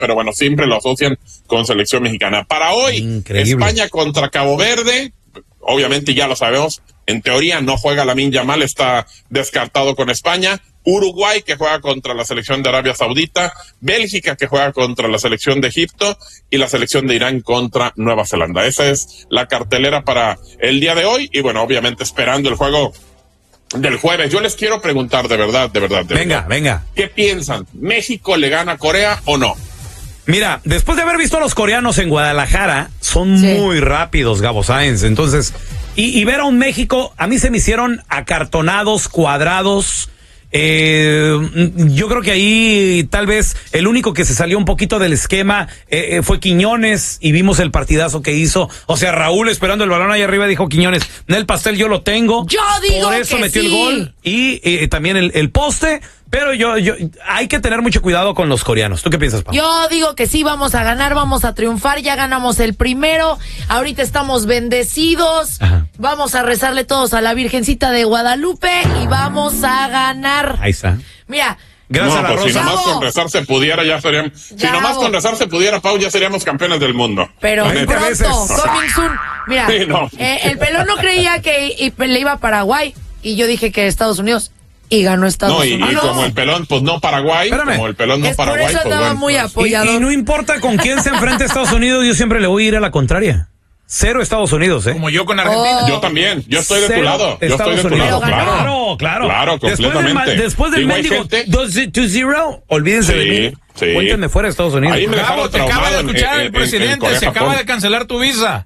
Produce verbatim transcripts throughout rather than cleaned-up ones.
pero bueno, siempre lo asocian con selección mexicana. Para hoy, increíble. España contra Cabo Verde, obviamente ya lo sabemos, en teoría no juega Lamine Yamal, está descartado con España. Uruguay, que juega contra la selección de Arabia Saudita, Bélgica, que juega contra la selección de Egipto, y la selección de Irán contra Nueva Zelanda. Esa es la cartelera para el día de hoy, y bueno, obviamente esperando el juego del jueves. Yo les quiero preguntar de verdad, de verdad, de venga, verdad. venga. ¿Qué piensan? ¿México le gana a Corea o no? Mira, después de haber visto a los coreanos en Guadalajara, son sí. muy rápidos, Gabo Sáenz, entonces, y, y ver a un México, a mí se me hicieron acartonados, cuadrados. Eh, yo creo que ahí tal vez el único que se salió un poquito del esquema eh, eh, fue Quiñones, y vimos el partidazo que hizo. O sea, Raúl esperando el balón ahí arriba dijo Quiñones, el pastel yo lo tengo. Yo digo Por eso que metió sí. el gol y eh, también el, el poste. Pero yo, yo, hay que tener mucho cuidado con los coreanos. ¿Tú qué piensas, Pau? Yo digo que sí, vamos a ganar, vamos a triunfar. Ya ganamos el primero. Ahorita estamos bendecidos. Ajá. Vamos a rezarle todos a la Virgencita de Guadalupe y vamos a ganar. Ahí está. Mira. Gracias no, a la pues Rosa. Si nomás con rezar se pudiera, ya seríamos. Si nomás con rezar se pudiera, Pau, ya seríamos campeones del mundo. Pero pronto, coming soon. Mira, sí, no. eh, el pelón no creía que y, y, le iba a Paraguay. Y yo dije que Estados Unidos. Y ganó Estados no, y, Unidos. Y como el pelón, pues no Paraguay. Espérame. Como el pelón no es Paraguay. Por eso pues, estaba bueno, muy pues. apoyado. Y, y no importa con quién se enfrente a Estados Unidos, yo siempre le voy a ir a la contraria. Cero Estados Unidos, ¿eh? Como yo con Argentina. Oh. Yo también. Yo estoy de Cero tu lado. Yo Estados estoy de tu Unidos. lado. Claro, claro. Claro, claro completamente. Después del mendigo dos cero, olvídense sí, de mí. Sí. Cuéntenme fuera de Estados Unidos. Ahí me Gabo, te acaba de escuchar en, el presidente. En Corea, se acaba Japón. de cancelar tu visa.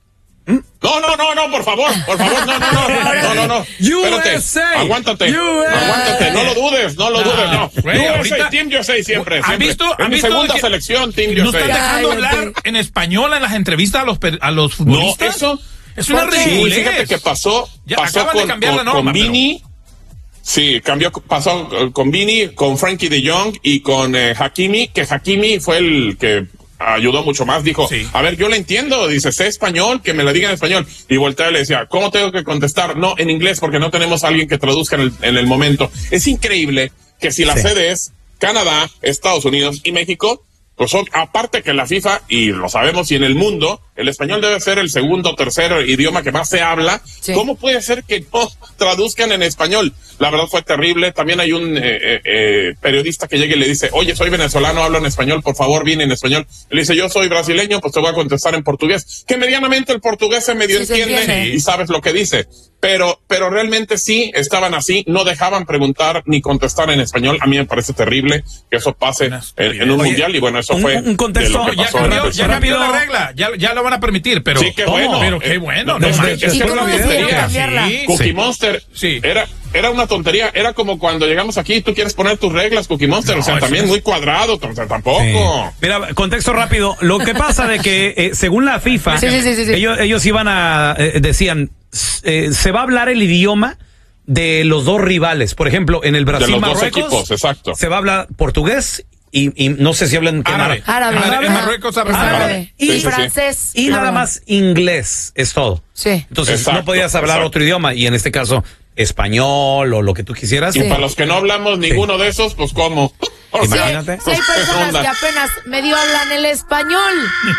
No, no, no, no, por favor, por favor, no, no, no, no, no, no. Espérate, aguántate, aguántate, no lo dudes, no lo dudes, no. Güey, ahorita, Team U S A siempre, ¿has visto? En mi segunda que selección, Team U S A. ¿No están dejando hablar en español en las entrevistas a los a los futbolistas? No, eso es una ridiculez. Sí, fíjate que pasó, ya, pasó con, con, norma, con Vini. Pero... Sí, cambió, pasó con Vini, con Frankie de Jong y con eh, Hakimi, que Hakimi fue el que ayudó mucho más, dijo, sí. a ver, yo le entiendo, dice, sé español, que me lo diga en español, y voltea y le decía, ¿cómo tengo que contestar? No, en inglés, porque no tenemos a alguien que traduzca en el, en el momento. Es increíble que si la sí. sede es Canadá, Estados Unidos y México, pues son, aparte que la FIFA, y lo sabemos, y en el mundo, el español debe ser el segundo o tercer idioma que más se habla, sí. ¿cómo puede ser que no traduzcan en español? La verdad fue terrible. También hay un eh, eh, periodista que llega y le dice, oye, soy venezolano, hablo en español, por favor, viene en español. Le dice, yo soy brasileño, pues te voy a contestar en portugués. Que medianamente el portugués se medio sí, entiende se y sabes lo que dice. Pero, pero realmente sí estaban así, no dejaban preguntar ni contestar en español. A mí me parece terrible que eso pase en, en un Oye, mundial y bueno, eso un, fue un contexto, de lo que pasó ya cambió, en el ya cambió la regla, ya, ya lo van a permitir, pero sí, qué bueno, pero qué bueno, no, no manches, es que era una tontería. Sí. Cookie sí. Monster, sí. era era una tontería, era como cuando llegamos aquí, tú quieres poner tus reglas, Cookie Monster, no, o sea, también es... muy cuadrado, o sea, tampoco. Sí. Mira, contexto rápido, lo que pasa de que eh, según la FIFA, sí, sí, sí, sí, sí. ellos ellos iban a eh, decían eh, se va a hablar el idioma de los dos rivales. Por ejemplo, en el Brasil, de los Marruecos, dos equipos, exacto. Se va a hablar portugués y, y no sé si hablan árabe. Árabe. árabe. En Marruecos árabe. árabe. Y sí, sí, francés. Y nada más inglés es todo. Sí. Entonces exacto, no podías hablar exacto. otro idioma y en este caso español o lo que tú quisieras. Y sí. para los que no hablamos ninguno sí. de esos, pues ¿cómo? O Imagínate. Sí, hay personas que apenas medio hablan el español.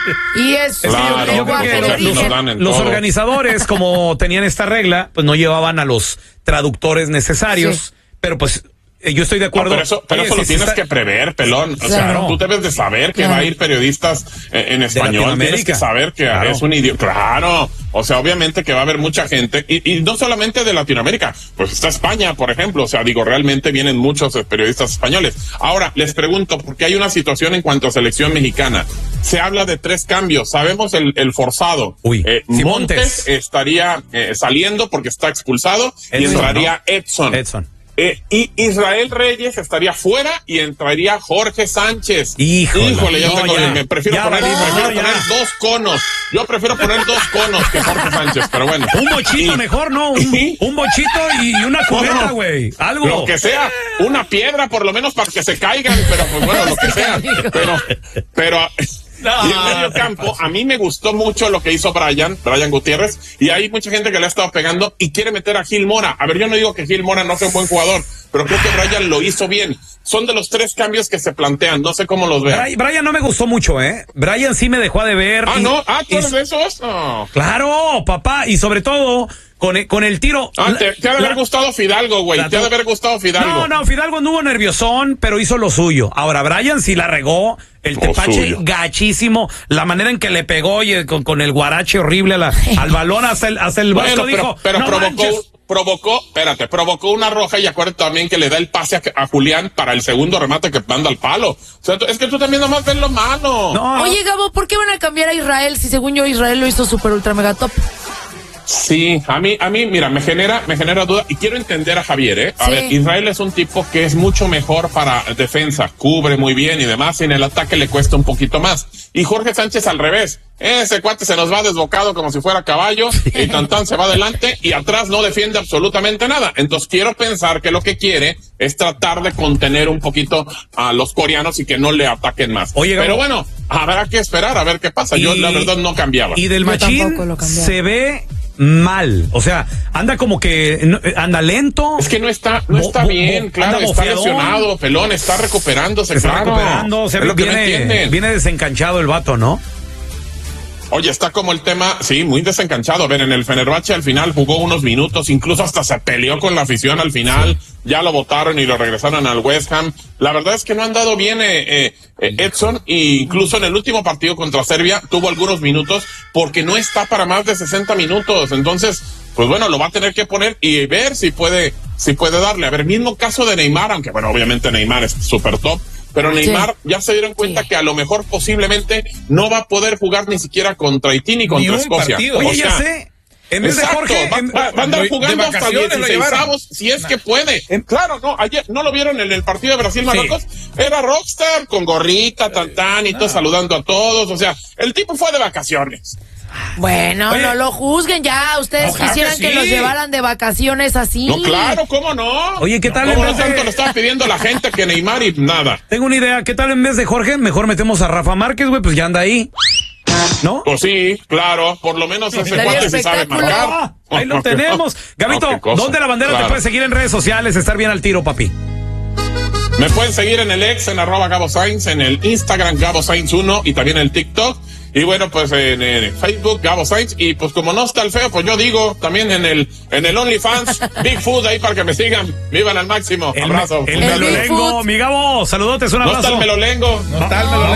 Y es claro, yo creo que los, los, los organizadores, como tenían esta regla, pues no llevaban a los traductores necesarios, sí. pero pues yo estoy de acuerdo. No, pero eso, pero Oye, eso si lo tienes está... que prever, pelón. O claro. sea, tú debes de saber que claro. va a ir periodistas eh, en español. Tienes que saber que claro. es un idioma. Claro. O sea, obviamente que va a haber mucha gente. Y, y no solamente de Latinoamérica. Pues está España, por ejemplo. O sea, digo, realmente vienen muchos periodistas españoles. Ahora, les pregunto, porque hay una situación en cuanto a selección mexicana. Se habla de tres cambios. Sabemos el, el forzado. Uy, eh, si Montes, Montes estaría eh, saliendo porque está expulsado. Edson, y entraría ¿no? Edson. Edson. Eh, y Israel Reyes estaría fuera y entraría Jorge Sánchez. Híjole, Híjole yo no, tengo, ya, me prefiero ya, poner, no, prefiero ya. poner dos conos. Yo prefiero poner dos conos que Jorge Sánchez, pero bueno. Un bochito y, mejor, ¿no? Un, ¿y? un bochito y una cubeta, güey. Algo. Lo que sea, una piedra por lo menos para que se caigan, pero pues bueno, lo que sea. Pero, pero... No, y en medio campo, a mí me gustó mucho lo que hizo Brian, Brian Gutiérrez, y hay mucha gente que le ha estado pegando y quiere meter a Gil Mora. A ver, yo no digo que Gil Mora no sea un buen jugador, pero creo que Brian lo hizo bien. son de los tres cambios que se plantean. No sé cómo los vean. Brian, Brian no me gustó mucho, ¿eh? Brian sí me dejó de ver. Ah, y, no, ah, ¿tú y, eres de esos? No. Claro, papá, y sobre todo con el, con el tiro. Ah, te, te ha de haber gustado Fidalgo, güey. Te ha de haber gustado Fidalgo. No, no, Fidalgo anduvo nerviosón, pero hizo lo suyo. Ahora, Brian sí la regó. El Lo tepache suyo. Gachísimo. La manera en que le pegó y el- con, con el guarache horrible a la- al balón hasta el, hasta el Bueno, Vasco pero, dijo. pero "No provocó, manches". provocó, espérate, provocó una roja y acuérdate también que le da el pase a, a Julián para el segundo remate que manda al palo. O sea, tú- es que tú también nomás ves lo malo. No, Oye, Gabo, ¿por qué van a cambiar a Israel si según yo Israel lo hizo super ultra mega top? Sí, a mí, a mí, mira, me genera, me genera duda y quiero entender a Javier, ¿eh? A Sí. ver, Israel es un tipo que es mucho mejor para defensa, cubre muy bien y demás, y en el ataque le cuesta un poquito más. Y Jorge Sánchez al revés. Ese cuate se nos va desbocado como si fuera caballo y tan tan se va adelante y atrás no defiende absolutamente nada. Entonces quiero pensar que lo que quiere es tratar de contener un poquito a los coreanos y que no le ataquen más. Oye, Gabo. pero bueno, habrá que esperar a ver qué pasa. Yo Y- la verdad no cambiaba. Y del Yo machín tampoco lo cambiaba. se ve mal. O sea, anda como que no, anda lento. Es que no está, no Bo- está bo- bien, bo- claro, anda está bofeadón. lesionado, pelón, está recuperándose, Se está claro. recuperando. Se Es ve, lo que no viene, entienden. viene desencanchado el vato, ¿no? Oye, está como el tema, sí, muy desencanchado. A ver, en el Fenerbahce al final jugó unos minutos, incluso hasta se peleó con la afición al final. Sí. Ya lo votaron y lo regresaron al West Ham. La verdad es que no han dado bien eh, eh, eh, Edson, e incluso en el último partido contra Serbia tuvo algunos minutos porque no está para más de sesenta minutos. Entonces, pues bueno, lo va a tener que poner y ver si puede, si puede darle. A ver, mismo caso de Neymar, aunque bueno, obviamente Neymar es súper top. Pero Neymar sí. ya se dieron cuenta sí. que a lo mejor posiblemente no va a poder jugar ni siquiera contra Haití ni contra ni Escocia. Partido. Oye, o sea, ya sé. En vez exacto, de Jorge, va, en, va, va a andar de, jugando de hasta dieciseisavos si es que puede. En, claro, no, ayer no lo vieron en el partido de Brasil-Marruecos. Sí. Era rockstar con gorrita, tan tan y todo, ah. saludando a todos. O sea, el tipo fue de vacaciones. Bueno, Oye, no lo juzguen ya. Ustedes ojalá quisieran que, que sí. los llevaran de vacaciones así. No, claro, ¿cómo no? Oye, ¿qué tal? ¿Cómo en no vez tanto de... lo estaba pidiendo la gente que Neymar y nada? Tengo una idea. ¿Qué tal en vez de Jorge? Mejor metemos a Rafa Márquez, güey, pues ya anda ahí. ¿No? Pues sí, claro, por lo menos ese Daría cuate sí sabe marcar. Ah, ahí lo tenemos. Gabito, no, ¿dónde la bandera claro. te puede seguir en redes sociales? Estar bien al tiro, papi. Me pueden seguir en el ex, en arroba Gabo Sainz, en el Instagram Gabo Sainz uno y también en el TikTok. Y bueno, pues en, en Facebook Gabo Sainz. Y pues como no está el feo, pues yo digo también en el en el OnlyFans Big Food ahí para que me sigan. Vivan al máximo. El, Abrazo. El, el melolengo, mi Gabo, saludotes, un abrazo. No está el melolengo. No está el melolengo.